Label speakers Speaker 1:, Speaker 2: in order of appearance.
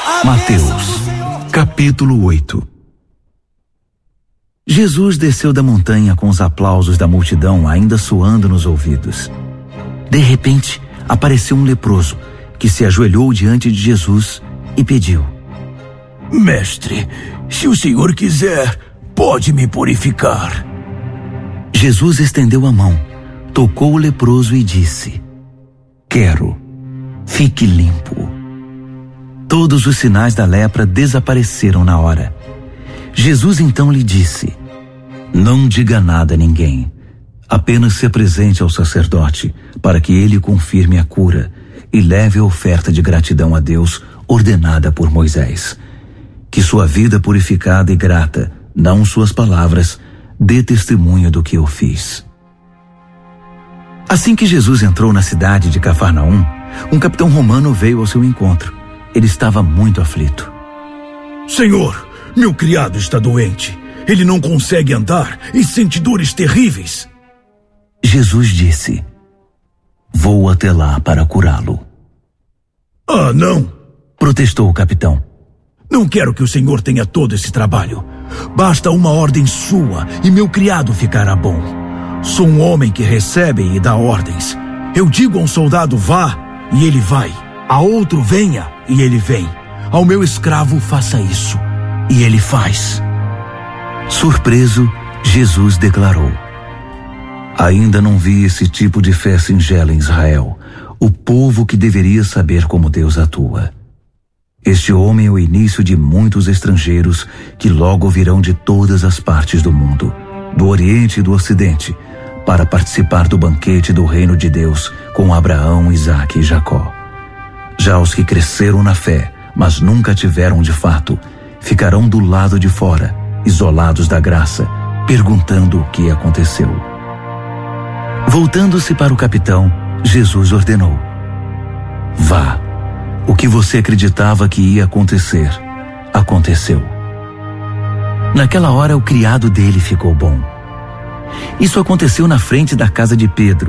Speaker 1: Mateus, capítulo 8. Jesus desceu da montanha com os aplausos da multidão ainda soando nos ouvidos. De repente, apareceu um leproso que se ajoelhou diante de Jesus e pediu:
Speaker 2: Mestre, se o senhor quiser, pode me purificar.
Speaker 1: Jesus estendeu a mão, tocou o leproso e disse: Quero, fique limpo. Todos os sinais da lepra desapareceram na hora. Jesus então lhe disse: Não diga nada a ninguém. Apenas se apresente ao sacerdote para que ele confirme a cura e leve a oferta de gratidão a Deus ordenada por Moisés. Que sua vida purificada e grata, não suas palavras, dê testemunho do que eu fiz. Assim que Jesus entrou na cidade de Cafarnaum, um capitão romano veio ao seu encontro. Ele estava muito aflito.
Speaker 2: Senhor, meu criado está doente. Ele não consegue andar e sente dores terríveis.
Speaker 1: Jesus disse: Vou até lá para curá-lo.
Speaker 2: Ah, não!
Speaker 1: Protestou o capitão.
Speaker 2: Não quero que o senhor tenha todo esse trabalho. Basta uma ordem sua e meu criado ficará bom. Sou um homem que recebe e dá ordens. Eu digo a um soldado vá e ele vai. A outro venha e ele vem. Ao meu escravo faça isso e ele faz.
Speaker 1: Surpreso, Jesus declarou: Ainda não vi esse tipo de fé singela em Israel, o povo que deveria saber como Deus atua. Este homem é o início de muitos estrangeiros que logo virão de todas as partes do mundo, do Oriente e do Ocidente, para participar do banquete do reino de Deus com Abraão, Isaque e Jacó. Já os que cresceram na fé, mas nunca tiveram de fato, ficarão do lado de fora, isolados da graça, perguntando o que aconteceu. Voltando-se para o capitão, Jesus ordenou: Vá. O que você acreditava que ia acontecer, aconteceu. Naquela hora, o criado dele ficou bom. Isso aconteceu na frente da casa de Pedro.